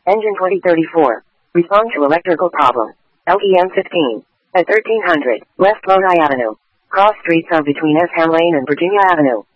Engine 2034. Respond to electrical problem. LEM 15. At 1300, West Lodi Avenue. Cross streets are between Esham Lane and Virginia Avenue.